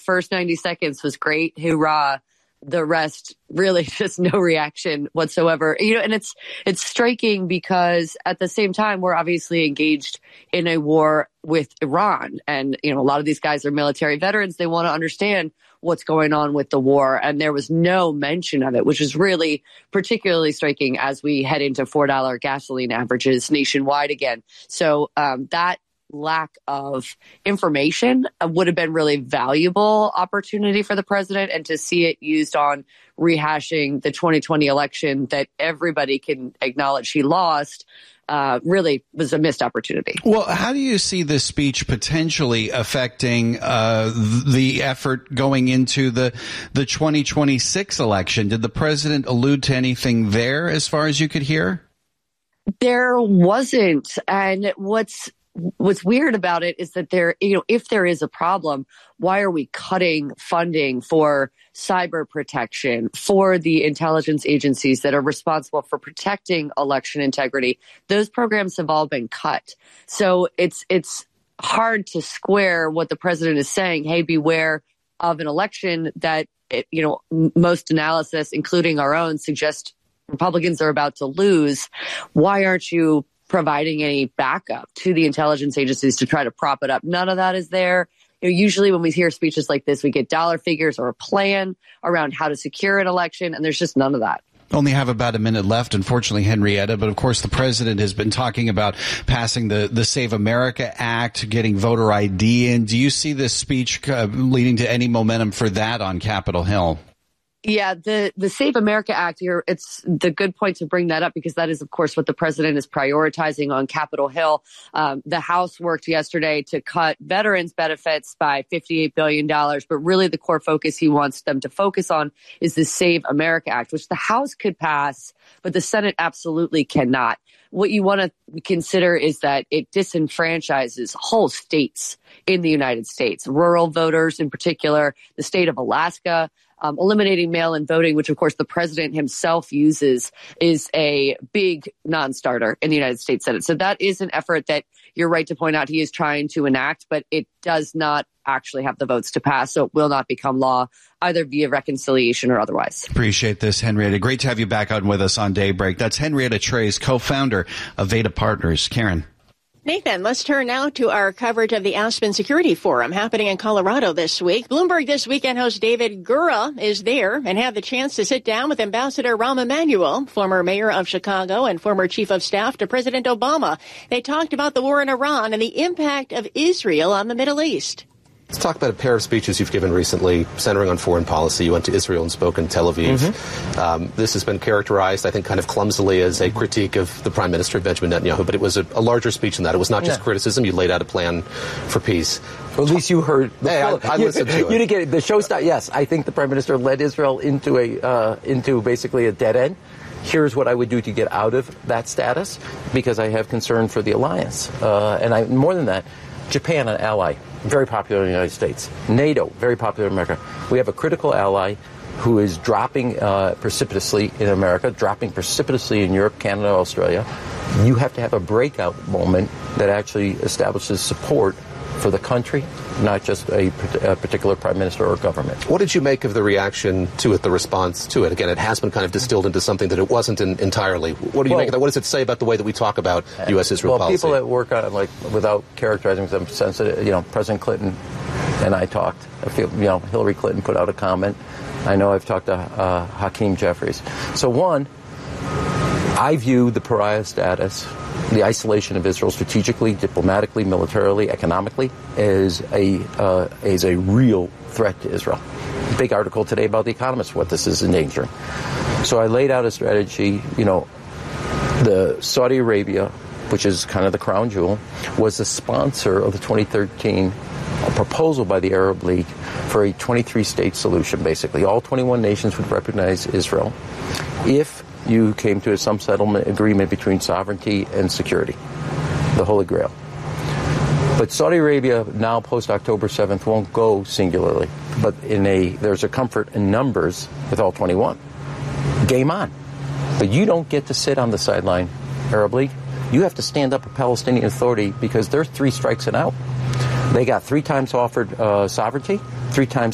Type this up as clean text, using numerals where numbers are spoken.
first 90 seconds was great. Hoorah. The rest, really just no reaction whatsoever. And it's striking because at the same time, we're obviously engaged in a war with Iran. And, a lot of these guys are military veterans. They want to understand what's going on with the war. And there was no mention of it, which is really particularly striking as we head into $4 gasoline averages nationwide again. So that lack of information would have been really valuable opportunity for the president, and to see it used on rehashing the 2020 election that everybody can acknowledge he lost really was a missed opportunity. Well, how do you see this speech potentially affecting the effort going into the 2026 election? Did the president allude to anything there as far as you could hear? There wasn't. And what's weird about it is that if there is a problem, why are we cutting funding for cyber protection, for the intelligence agencies that are responsible for protecting election integrity? Those programs have all been cut. So it's hard to square what the president is saying. Hey, beware of an election that, most analysis, including our own, suggest Republicans are about to lose. Why aren't you providing any backup to the intelligence agencies to try to prop it up? None of that is there. Usually when we hear speeches like this, we get dollar figures or a plan around how to secure an election, and there's just none of that. Only have about a minute left, unfortunately, Henrietta. But of course, the president has been talking about passing the Save America Act, getting voter ID in. Do you see this speech leading to any momentum for that on Capitol Hill? Yeah, the Save America Act here, it's the good point to bring that up because that is, of course, what the president is prioritizing on Capitol Hill. The House worked yesterday to cut veterans' benefits by $58 billion, but really the core focus he wants them to focus on is the Save America Act, which the House could pass, but the Senate absolutely cannot. What you want to consider is that it disenfranchises whole states in the United States, rural voters in particular, the state of Alaska. Eliminating mail-in voting, which, of course, the president himself uses, is a big non-starter in the United States Senate. So that is an effort that you're right to point out he is trying to enact, but it does not actually have the votes to pass. So it will not become law either via reconciliation or otherwise. Appreciate this, Henrietta. Great to have you back on with us on Daybreak. That's Henrietta Treyz, co-founder of Veda Partners. Karen. Nathan, let's turn now to our coverage of the Aspen Security Forum happening in Colorado this week. Bloomberg This Weekend host David Gura is there and had the chance to sit down with Ambassador Rahm Emanuel, former mayor of Chicago and former chief of staff to President Obama. They talked about the war in Iran and the impact of Israel on the Middle East. Let's talk about a pair of speeches you've given recently centering on foreign policy. You went to Israel and spoke in Tel Aviv. Mm-hmm. This has been characterized, I think, kind of clumsily as a critique of the Prime Minister, Benjamin Netanyahu, but it was a larger speech than that. It was not just criticism. You laid out a plan for peace. Well, at least you heard. I listened to it. You didn't get it. The show started. Yes, I think the Prime Minister led Israel into basically a dead end. Here's what I would do to get out of that status, because I have concern for the alliance. More than that, Japan, an ally, very popular in the United States. NATO, very popular in America. We have a critical ally who is dropping precipitously in America, dropping precipitously in Europe, Canada, Australia. You have to have a breakout moment that actually establishes support for the country, not just a particular prime minister or government. What did you make of the reaction to it, the response to it? Again, it has been kind of distilled into something that it wasn't entirely. What do you make of that? What does it say about the way that we talk about U.S.-Israel policy? Well, people that work on it, without characterizing them sensitive, President Clinton and I talked. I feel, Hillary Clinton put out a comment. I know I've talked to Hakeem Jeffries. So one, I view the pariah status, the isolation of Israel strategically, diplomatically, militarily, economically, is a real threat to Israel. Big article today about The Economist, what this is endangering. So I laid out a strategy, the Saudi Arabia, which is kind of the crown jewel, was the sponsor of the 2013 proposal by the Arab League for a 23-state solution, basically. All 21 nations would recognize Israel if you came to some settlement agreement between sovereignty and security, the Holy Grail. But Saudi Arabia now, post-October 7th, won't go singularly, but there's a comfort in numbers with all 21. Game on. But you don't get to sit on the sideline, Arab League. You have to stand up a Palestinian Authority because they're 3 strikes and out. They got 3 times offered sovereignty, 3 times